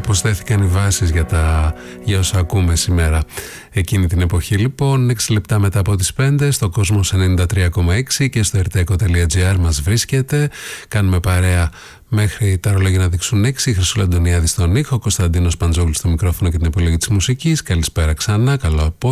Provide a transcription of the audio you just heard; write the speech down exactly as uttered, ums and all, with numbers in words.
προσθέθηκαν οι βάσεις για, τα, για όσα ακούμε σήμερα. Εκείνη την εποχή λοιπόν, έξι λεπτά μετά από τις πέντε, στο Κόσμος ενενήντα τρία κόμμα έξι και στο ερτέκο τελεία τζι άρ μας βρίσκεται. Κάνουμε παρέα μέχρι τα ρολόγια να δείξουν έξι. Η Χρυσούλα Αντωνιάδη στον ήχο, Κωνσταντίνος Παντζόγλου στο μικρόφωνο και την επιλογή της μουσικής. Καλησπέρα ξανά, καλό απόγευμα.